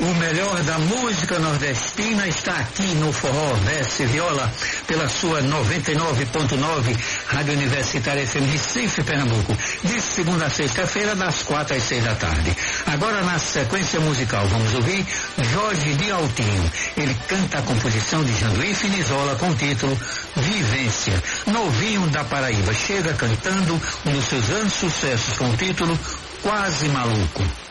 O melhor da música nordestina está aqui no Forró Verso e Viola, pela sua 99.9, Rádio Universitária FM Recife, Pernambuco, de segunda a sexta-feira, das 4 às 6 da tarde. Agora, na sequência musical, vamos ouvir Jorge de Altinho. Ele canta a composição de Janduí Finizola com o título Vivência. Novinho da Paraíba, chega cantando um dos seus grandes sucessos com o título Quase Maluco.